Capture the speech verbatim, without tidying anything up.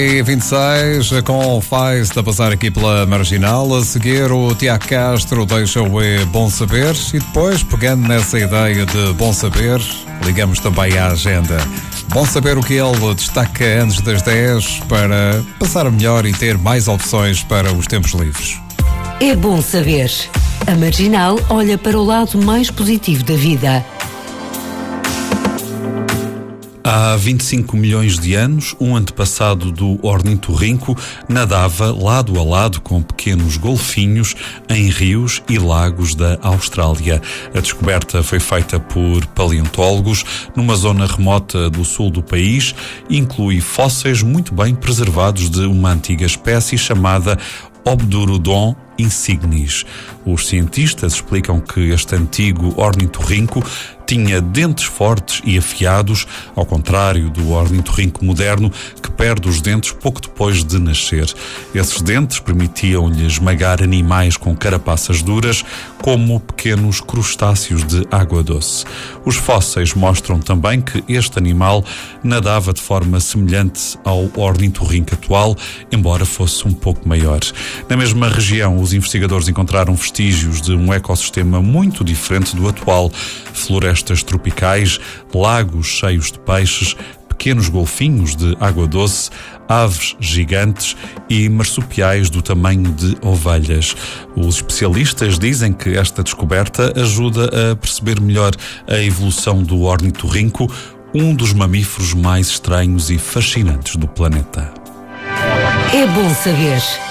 E vinte e seis, com o Faz a passar aqui pela Marginal, a seguir o Tiago Castro deixa o E Bom Saber e depois, pegando nessa ideia de Bom Saber, ligamos também à agenda. Bom saber o que ele destaca antes das dez para passar melhor e ter mais opções para os tempos livres. É bom saber. A Marginal olha para o lado mais positivo da vida. Há vinte e cinco milhões de anos, um antepassado do ornitorrinco nadava lado a lado com pequenos golfinhos em rios e lagos da Austrália. A descoberta foi feita por paleontólogos numa zona remota do sul do país e inclui fósseis muito bem preservados de uma antiga espécie chamada Obdurodon insignis. Os cientistas explicam que este antigo ornitorrinco tinha dentes fortes e afiados, ao contrário do ornitorrinco moderno, que perde os dentes pouco depois de nascer. Esses dentes permitiam-lhe esmagar animais com carapaças duras, como pequenos crustáceos de água doce. Os fósseis mostram também que este animal nadava de forma semelhante ao ornitorrinco atual, embora fosse um pouco maior. Na mesma região, os investigadores encontraram vestígios de um ecossistema muito diferente do atual. Florestas tropicais, lagos cheios de peixes, pequenos golfinhos de água doce, aves gigantes e marsupiais do tamanho de ovelhas. Os especialistas dizem que esta descoberta ajuda a perceber melhor a evolução do ornitorrinco, um dos mamíferos mais estranhos e fascinantes do planeta. É bom saber.